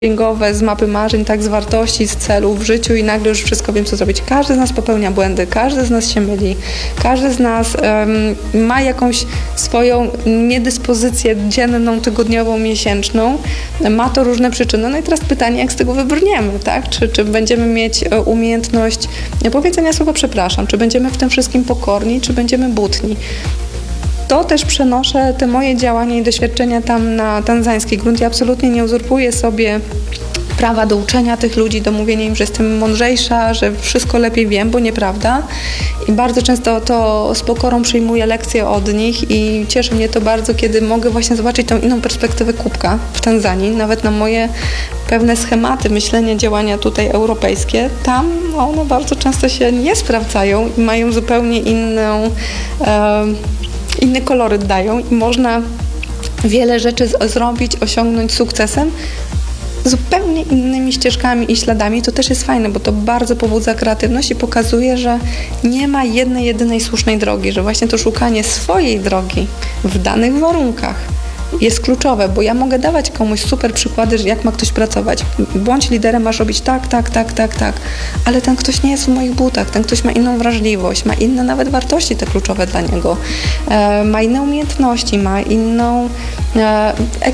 księgowe, z mapy marzeń, tak, z wartości, z celów w życiu i nagle już wszystko wiem, co zrobić. Każdy z nas popełnia błędy, każdy z nas się myli, każdy z nas ma jakąś swoją niedyspozycję dzienną, tygodniową, miesięczną. Ma to różne przyczyny. No i teraz pytanie, jak z tego wybrniemy, tak? Czy będziemy mieć umiejętność powiedzenia słowa przepraszam, czy będziemy w tym wszystkim pokorni, czy będziemy butni. To też przenoszę te moje działania i doświadczenia tam na tanzański grunt. Ja absolutnie nie uzurpuję sobie prawa do uczenia tych ludzi, do mówienia im, że jestem mądrzejsza, że wszystko lepiej wiem, bo nieprawda. I bardzo często to z pokorą przyjmuję lekcje od nich i cieszy mnie to bardzo, kiedy mogę właśnie zobaczyć tą inną perspektywę kubka w Tanzanii, nawet na moje pewne schematy myślenia, działania tutaj europejskie. Tam one bardzo często się nie sprawdzają i mają zupełnie inny koloryt dają i można wiele rzeczy zrobić, osiągnąć sukcesem zupełnie innymi ścieżkami i śladami. To też jest fajne, bo to bardzo pobudza kreatywność i pokazuje, że nie ma jednej, jedynej słusznej drogi, że właśnie to szukanie swojej drogi w danych warunkach jest kluczowe, bo ja mogę dawać komuś super przykłady, jak ma ktoś pracować. Bądź liderem, masz robić tak, ale ten ktoś nie jest w moich butach, ten ktoś ma inną wrażliwość, ma inne nawet wartości te kluczowe dla niego, ma inne umiejętności, ma inną